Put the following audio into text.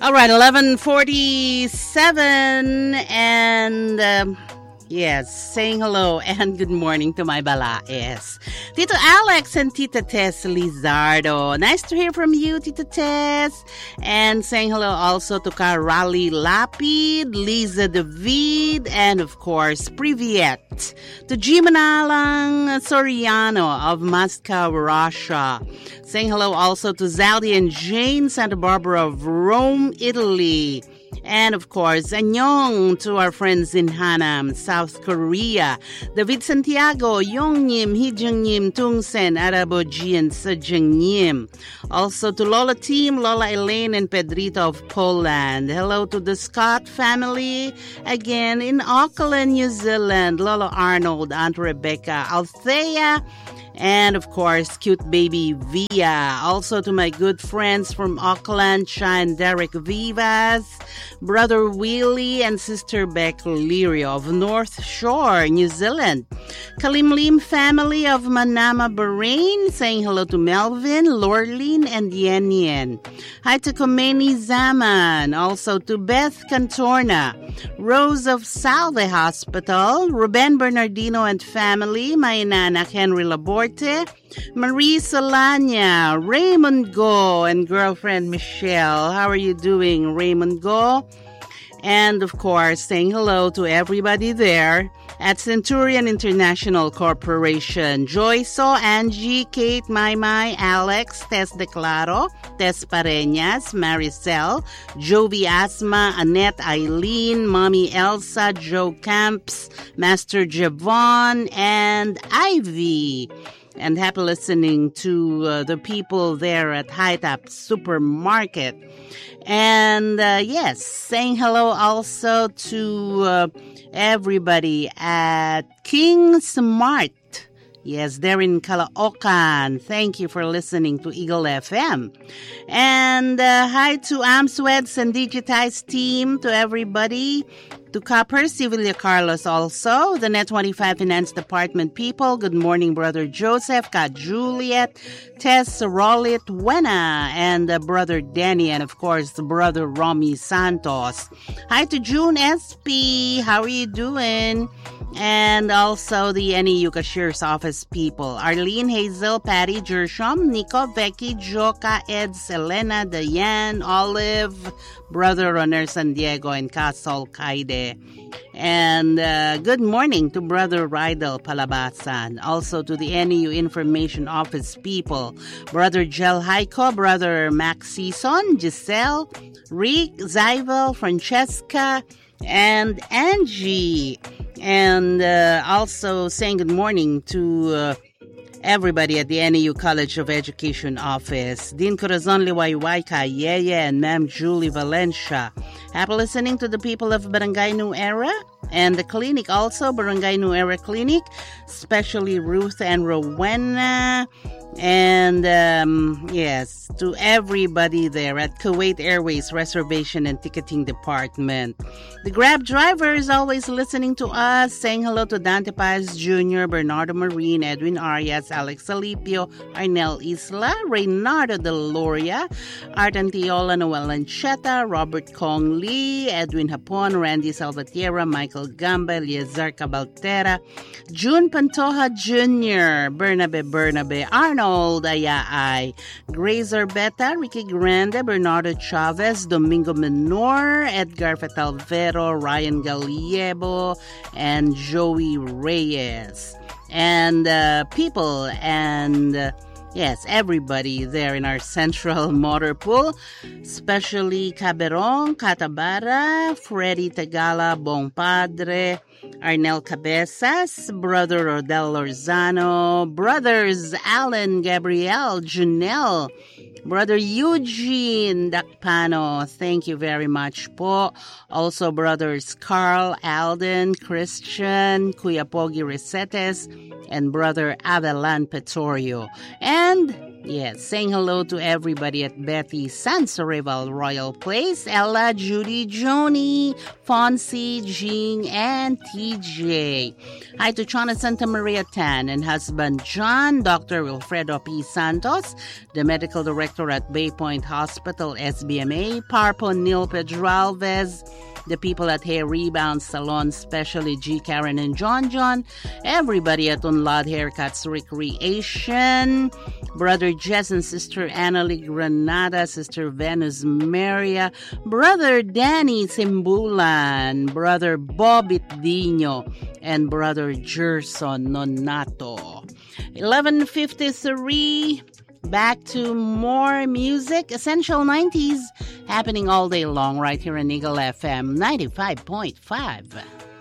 All right, 11:47 and yes, saying hello and good morning to my balaes. Tito Alex and Tita Tess Lizardo. Nice to hear from you, Tita Tess. And saying hello also to Karali Lapid, Liza David, and of course, Privyet. To Jimanalang Soriano of Moscow, Russia. Saying hello also to Zaldi and Jane Santa Barbara of Rome, Italy. And of course, annyeong to our friends in Hanam, South Korea. David Santiago, Yongnim, Hijungnim, Tungsen, Araboji, and Sejungnim. Also to Lola Team, Lola Elaine, and Pedrito of Poland. Hello to the Scott family, again in Auckland, New Zealand. Lola Arnold, Aunt Rebecca, Althea, and of course, cute baby Via. Also to my good friends from Auckland, Sha and Derek Vivas, brother Willie and sister Beck Lirio of North Shore, New Zealand. Kalim Lim family of Manama, Bahrain, saying hello to Melvin, Lorlene, and Yen Yen. Hi to Khomeini Zaman. Also to Beth Cantorna, Rose of Salve Hospital, Ruben Bernardino and family, my nanak Henry Labor, Marie Solana, Raymond Go, and girlfriend Michelle. How are you doing, Raymond Go? And of course, saying hello to everybody there at Centurion International Corporation. Joyso, Angie, Kate, Maymay, Alex, Tess Declaro, Tess Pareñas, Maricel, Jovi Asma, Annette, Eileen, Mommy Elsa, Joe Camps, Master Javon, and Ivy. And happy listening to the people there at High Top Supermarket. And yes, saying hello also to everybody at King Smart. Yes, they're in Caloocan. Thank you for listening to Eagle FM. And hi to Amsweds and Digitize team, to everybody. To Copper, Civilia Carlos also, the Net 25 Finance Department people. Good morning, Brother Joseph, Kat Juliet, Tess Rollit, Wena, and Brother Danny, and of course, Brother Romy Santos. Hi to June SP. How are you doing? And also the NEU Cashier's Office people. Arlene, Hazel, Patty, Jersham, Nico, Becky, Joka, Ed, Selena, Diane, Olive, Brother Roner San Diego, and Castle Kaide. And good morning to Brother Rydel Palabasan. Also to the NEU Information Office people. Brother Jel Haiko, Brother Max Season, Giselle, Rick, Zyvel, Francesca, and Angie. And also saying good morning to everybody at the NEU College of Education office. Dean Corazon Liwaywaika, Yeye, and Ma'am Julie Valencia. Happy listening to the people of Barangay New Era and the clinic also, Barangay New Era Clinic, especially Ruth and Rowena. And yes, to everybody there at Kuwait Airways Reservation and Ticketing Department. The Grab driver is always listening to us, saying hello to Dante Paz Jr., Bernardo Marine, Edwin Arias, Alex Alipio, Arnel Isla, Reynardo De Loria, Art Antiola, Noel Lancheta, Robert Kong Lee, Edwin Hapon, Randy Salvatierra, Michael Gamba, Eliezer Cabaltera, June Pantoja Jr., Bernabe, Arnold Ayaay, Grace Orbeta, Ricky Grande, Bernardo Chavez, Domingo Menor, Edgar Fetalvero, Ryan Gallego, and Joey Reyes. And people and yes, everybody there in our central motor pool, especially Caberon, Catabara, Freddy Tagala, Bong Padre, Arnel Cabezas, Brother Rodel Lorzano, Brothers Alan, Gabriel, Janelle, Brother Eugene Dakpano, thank you very much po. Also Brothers Carl, Alden, Christian, Kuya Pogi Resetes, and Brother Avelan Petorio. And Yes, saying hello to everybody at Betty Sansorival Royal Place, Ella, Judy, Joni, Fonzie, Jean, and TJ. Hi to Chana Santa Maria Tan and husband John, Dr. Wilfredo P. Santos, the medical director at Bay Point Hospital, SBMA, Parpo Neil Pedralvez, the people at Hair Rebound Salon, especially G. Karen and John, everybody at Unlad Haircuts Recreation, Brother Jess and Sister Annalie Granada, Sister Venus Maria, Brother Danny Simbulan, Brother Bobit Dino, and Brother Gerson Nonato. 11:53. Back to more music, Essential 90s, happening all day long right here in Eagle FM 95.5.